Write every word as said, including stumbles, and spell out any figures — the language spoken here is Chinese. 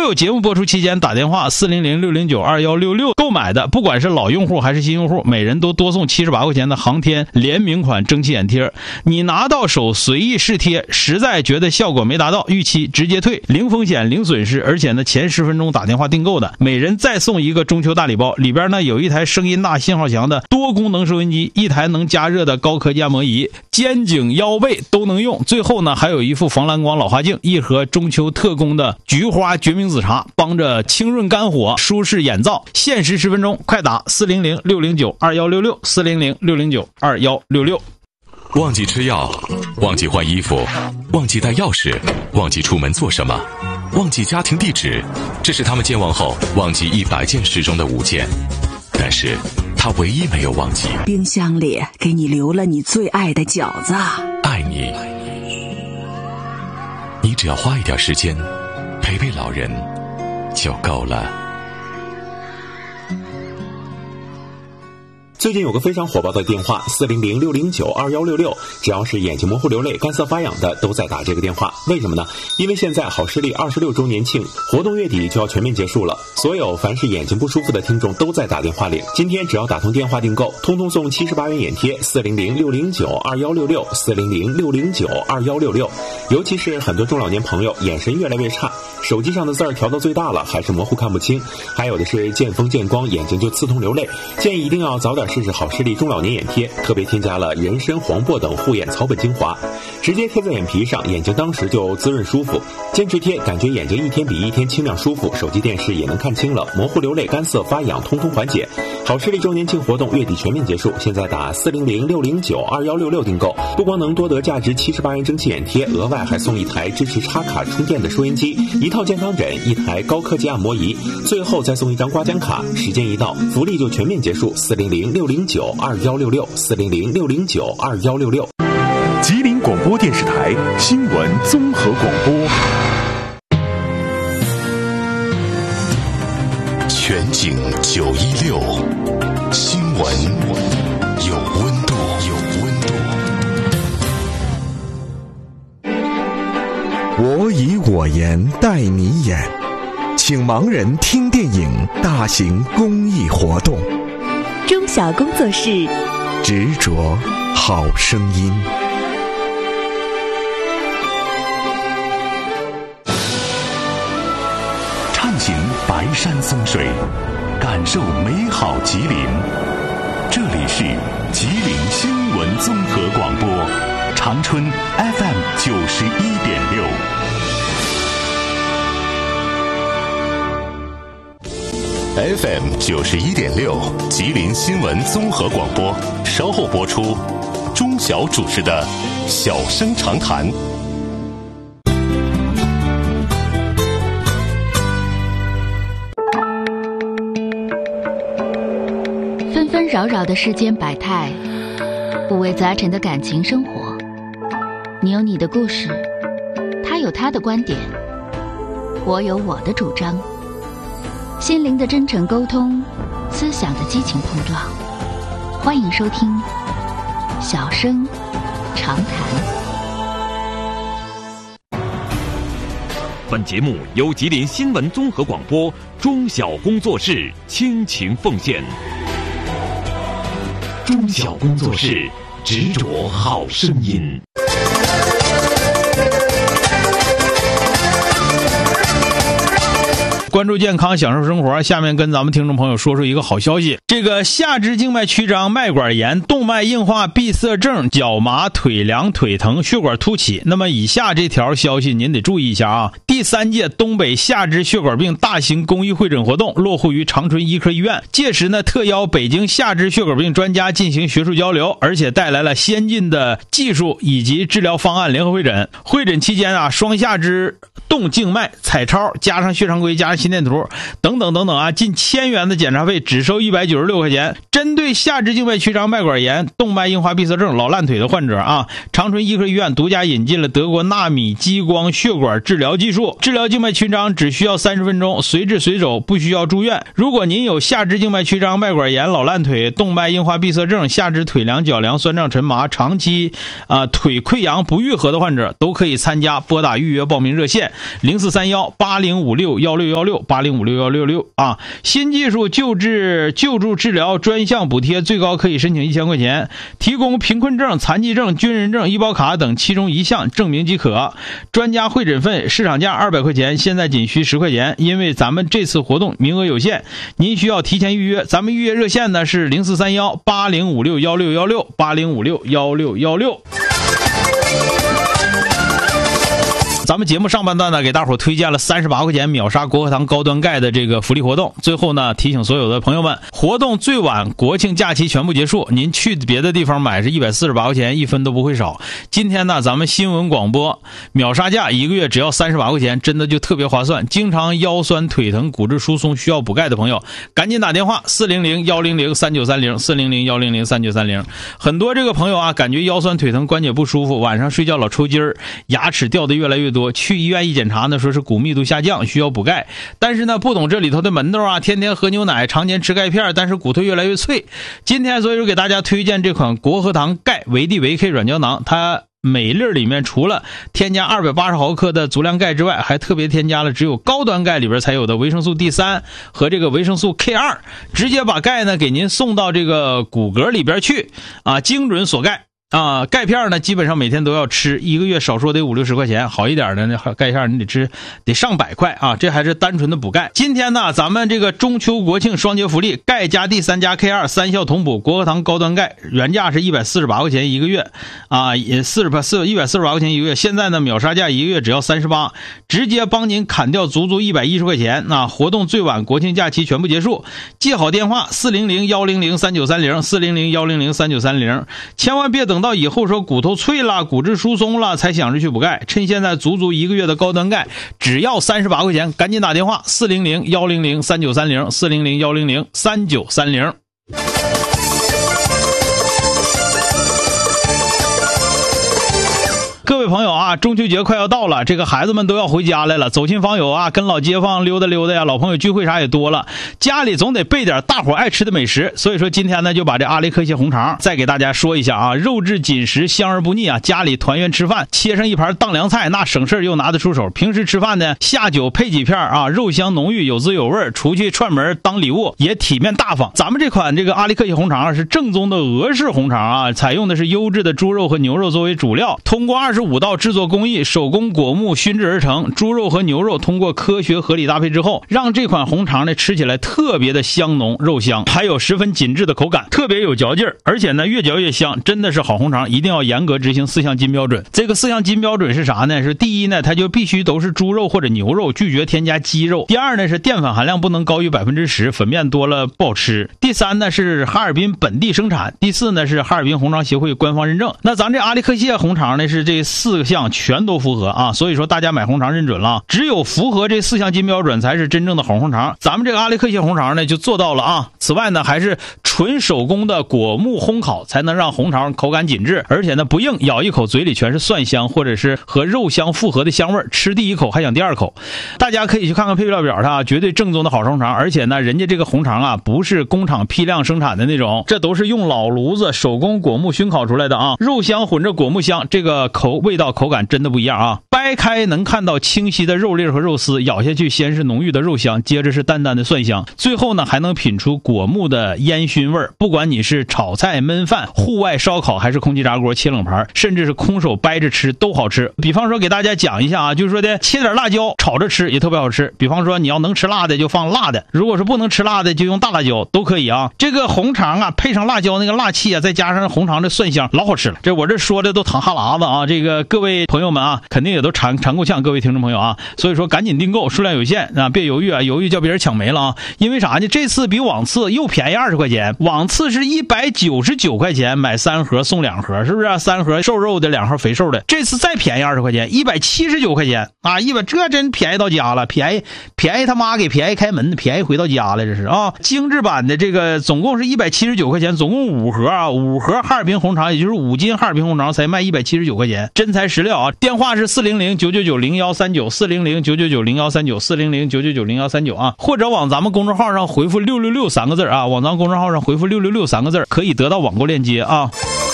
有节目播出期间打电话四零零六零九二一六六购买的，不管是老用户还是新用户，每人都多送七十八块钱的航天联名款蒸汽眼贴。你拿到手随意试贴，实在觉得效果没达到预期，直接退，零风险零损失。而且呢，前十分钟打电话订购的，每人再送一个中秋大礼包，里边呢有一台声音大信号强的多功能收音机，一台能加热的高科技按摩仪，肩颈腰背都能用。最后呢还有一副防蓝光老花镜，一盒中秋特供的菊花决明子茶，帮着清润肝火，舒适眼燥。限时十分钟，快打四零零六零九二一六六四零零六零九二一六六。 忘记吃药，忘记换衣服，忘记带钥匙，忘记出门做什么，忘记家庭地址，这是他们健忘后忘记一百件事中的五件。但是他唯一没有忘记， 冰箱里给你留了你最爱的饺子。 爱你，你只要花一点时间陪陪老人就够了。 最近有个非常火爆的电话四零零六零九二一六六，只要是眼睛模糊流泪干涩发痒的都在打这个电话。为什么呢？因为现在好视力二十六周年庆活动月底就要全面结束了，所有凡是眼睛不舒服的听众都在打电话领。今天只要打通电话订购，通通送七十八元眼贴，四零零六零九二一六六四零零六零九二一六六。尤其是很多中老年朋友眼神越来越差，手机上的字儿调到最大了还是模糊看不清，还有的是见风见光眼睛就刺痛流泪，建议一定要早点试试好视力中老年眼贴，特别添加了人参、黄柏等护眼草本精华，直接贴在眼皮上，眼睛当时就滋润舒服。坚持贴，感觉眼睛一天比一天清亮舒服，手机电视也能看清了，模糊流泪干涩发痒通通缓解。好视力周年庆活动月底全面结束，现在打四零零六零九二一六六订购，不光能多得价值七十八元蒸汽眼贴，额外还送一台支持插卡充电的收音机，一套健康枕，一台高科技按摩仪，最后再送一张刮奖卡。时间一到，福利就全面结束。四零零六零九二一六六四零零六零九二一六六。 吉林广播电视台新闻综合广播， 全景九一六，新闻有温度，有温度。 我以我言带你演，请盲人听电影大型公益活动。 中小工作室， 执着好声音。 畅行白山松水，感受美好吉林。这里是吉林新闻综合广播，长春 F M 九十一点六。 F M 九十一点六，吉林新闻综合广播，稍后播出。钟晓主持的《小声长谈》。 纷纷扰扰的世间百态，五味杂陈的感情生活。你有你的故事，他有他的观点，我有我的主张。心灵的真诚沟通，思想的激情碰撞。欢迎收听小声长谈。 本节目由吉林新闻综合广播中小工作室倾情奉献。中小工作室，执着好声音。 关注健康，享受生活。下面跟咱们听众朋友说说一个好消息，这个下肢静脉曲张、脉管炎、动脉硬化、闭塞症、脚麻、腿凉、腿疼、血管凸起，那么以下这条消息您得注意一下啊。第三届东北下肢血管病大型公益会诊活动落户于长春医科医院，届时呢特邀北京下肢血管病专家进行学术交流，而且带来了先进的技术以及治疗方案联合会诊。会诊期间啊，双下肢动静脉彩超加上血常规加上心电图等等等等啊，近千元的检查费只收一百九十六块钱。针对下肢静脉曲张、脉管炎、动脉硬化闭塞症、老烂腿的患者啊，长春医科医院独家引进了德国纳米激光血管治疗技术，治疗静脉曲张只需要三十分钟，随治随走，不需要住院。如果您有下肢静脉曲张、脉管炎、老烂腿、动脉硬化闭塞症、下肢腿凉、脚凉、酸胀沉麻、长期啊、呃、腿溃疡不愈合的患者，都可以参加。拨打预约报名热线零四三幺八零五六幺六幺六八零五六幺六六啊。新技术救治救助治疗专项补贴最高可以申请一千块钱，提供贫困证、残疾证、军人证、医保卡等其中一项证明即可。专家会诊费市场价二百块钱，现在仅需十块钱，因为咱们这次活动名额有限，您需要提前预约。咱们预约热线呢是零四三幺八零五六幺六幺六八零五六幺六幺六。咱们节目上半段呢，给大伙推荐了三十八块钱秒杀国和堂高端钙的这个福利活动。最后呢，提醒所有的朋友们，活动最晚国庆假期全部结束，您去别的地方买是一百四十八块钱，一分都不会少。今天呢，咱们新闻广播秒杀价一个月只要三十八块钱，真的就特别划算。经常腰酸腿疼、骨质疏松需要补钙的朋友，赶紧打电话四零零幺零零三九三零四零零幺零零三九三零。很多这个朋友啊，感觉腰酸腿疼、关节不舒服，晚上睡觉老抽筋儿，牙齿掉的越来越多，去医院一检查呢，说是骨密度下降，需要补钙。但是呢，不懂这里头的门道啊，天天喝牛奶，常年吃钙片，但是骨头越来越脆。今天所以说给大家推荐这款国和堂钙维 D 维 K 软胶囊，它每粒里面除了添加二百八十毫克的足量钙之外，还特别添加了只有高端钙里边才有的维生素 D 三 和这个维生素 K 二， 直接把钙呢给您送到这个骨骼里边去啊，精准锁钙。啊，钙片呢，基本上每天都要吃，一个月少说得五六十块钱，好一点的那钙片你得吃得上百块啊，这还是单纯的补钙。今天呢，咱们这个中秋国庆双节福利，钙加 D 三 加 K 二 三效同补国和堂高端钙，原价是一百四十八块钱一个月啊，也四十四一百四十八块钱一个月，现在呢秒杀价一个月只要三十八，直接帮您砍掉足足一百一十块钱。那活动最晚国庆假期全部结束，记好电话四零零幺零零三九三零四零零幺零零三九三零，千万别等到以后说骨头脆了、骨质疏松了才想着去补钙，趁现在足足一个月的高端钙只要三十八块钱，赶紧打电话四零零幺零零三九三零四零零幺零零三九三零。各位朋友啊，中秋节快要到了，这个孩子们都要回家来了，走亲访友啊，跟老街坊溜达溜达呀，老朋友聚会啥也多了，家里总得备点大伙爱吃的美食。所以说今天呢，就把这阿雷克谢红肠再给大家说一下啊，肉质紧实，香而不腻啊，家里团圆吃饭切上一盘当凉菜，那省事又拿得出手。平时吃饭呢，下酒配几片啊，肉香浓郁，有滋有味，出去串门当礼物也体面大方。咱们这款这个阿雷克谢红肠是正宗的俄式红肠啊，采用的是优质的猪肉和牛肉作为主料，通过二十五道制作工艺，手工果木熏制而成。猪肉和牛肉通过科学合理搭配之后，让这款红肠呢吃起来特别的香浓肉香，还有十分紧致的口感，特别有嚼劲儿，而且呢越嚼越香，真的是好红肠，一定要严格执行四项金标准。这个四项金标准是啥呢？是第一呢，它就必须都是猪肉或者牛肉，拒绝添加鸡肉。第二呢，是淀粉含量不能高于百分之十，粉面多了不好吃。第三呢，是哈尔滨本地生产。第四呢，是哈尔滨红肠协会官方认证。那咱这阿雷克谢红肠呢，是这四个项全都符合啊，所以说大家买红肠认准了，只有符合这四项金标准才是真正的好红肠。咱们这个阿雷克谢红肠呢就做到了啊。此外呢，还是纯手工的果木烘烤，才能让红肠口感紧致，而且呢不硬，咬一口嘴里全是蒜香或者是和肉香复合的香味，吃第一口还想第二口。大家可以去看看配料表上，绝对正宗的好红肠。而且呢，人家这个红肠啊不是工厂批量生产的那种，这都是用老炉子手工果木熏烤出来的啊，肉香混着果木香，这个口味道口感真的不一样啊。掰开能看到清晰的肉粒和肉丝，咬下去先是浓郁的肉香，接着是淡淡的蒜香，最后呢还能品出果木的烟熏味。不管你是炒菜焖饭、户外烧烤，还是空气炸锅切冷盘，甚至是空手掰着吃都好吃。比方说给大家讲一下啊，就是说的切点辣椒炒着吃也特别好吃。比方说你要能吃辣的就放辣的，如果是不能吃辣的就用大辣椒都可以啊。这个红肠啊配上辣椒那个辣气啊，再加上红肠的蒜香，老好吃了。这我这说的都淌哈喇子啊，这个各位朋友们啊肯定也都馋馋够呛，各位听众朋友啊，所以说赶紧订购，数量有限啊，别犹豫啊，犹豫叫别人抢没了啊。因为啥呢？这次比往次又便宜二十块钱， 钱，往次是一百九十九块钱买三盒送两盒，是不是、啊、三盒瘦肉的，两盒肥瘦的。这次再便宜二十块钱，一百七十九块钱啊！一百这真便宜到家了，便宜便宜他妈给便宜开门，便宜回到家了，这是啊！精致版的这个总共是一百七十九块钱，总共五盒啊，五盒哈尔滨红肠，也就是五斤哈尔滨红肠才卖一百七十九块钱，真材实料啊！电话是四零零九九九零幺三九四零零九九九零幺三九四零零九九九零幺三九啊，或者往咱们公众号上回复六六六三个字啊，往咱们公众号上回复六六六三个字可以得到网购链接啊。